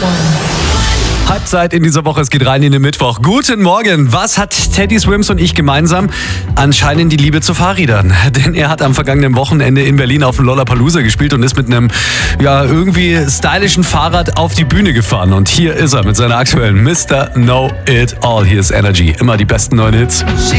Halbzeit in dieser Woche, es geht rein in den Mittwoch. Guten Morgen, was hat Teddy Swims und ich gemeinsam? Anscheinend die Liebe zu Fahrrädern. Denn er hat am vergangenen Wochenende in Berlin auf dem Lollapalooza gespielt und ist mit einem, irgendwie stylischen Fahrrad auf die Bühne gefahren. Und hier ist er mit seiner aktuellen Mr. Know It All. Hier ist Energy, immer die besten neuen Hits. She